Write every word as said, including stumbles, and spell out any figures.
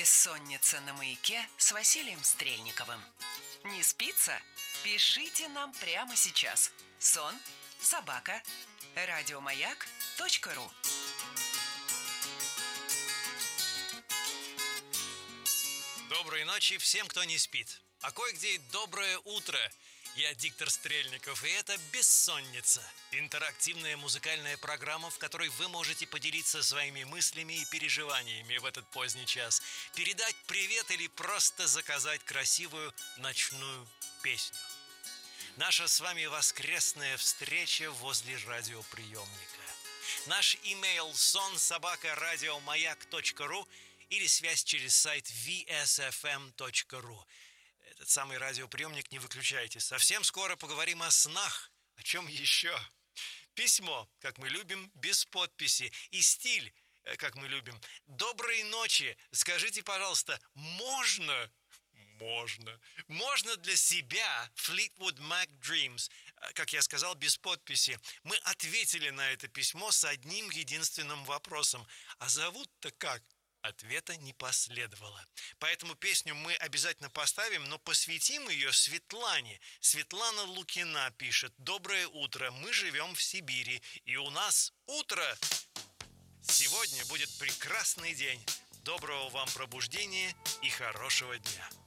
Бессонница на маяке с Василием Стрельниковым. Не спится? Пишите нам прямо сейчас. Сон собака радиомаяк точка ру. Доброй ночи всем, кто не спит. А кое-где и доброе утро. Я диктор Стрельников, и это «Бессонница» – интерактивная музыкальная программа, в которой вы можете поделиться своими мыслями и переживаниями в этот поздний час, передать привет или просто заказать красивую ночную песню. Наша с вами воскресная встреча возле радиоприемника. Наш имейл сон собака радиомаяк точка ру или связь через сайт ви эс эф эм точка ру. Этот самый радиоприемник не выключайте. Совсем скоро поговорим о снах. О чем еще? Письмо, как мы любим, без подписи. И стиль, как мы любим. Доброй ночи. Скажите, пожалуйста, можно? Можно. Можно для себя Fleetwood Mac Dreams. Как я сказал, без подписи. Мы ответили на это письмо с одним единственным вопросом. А зовут-то как? Ответа не последовало. Поэтому песню мы обязательно поставим, но посвятим ее Светлане. Светлана Лукина пишет: «Доброе утро, мы живем в Сибири, и у нас утро. Сегодня будет прекрасный день. Доброго вам пробуждения и хорошего дня».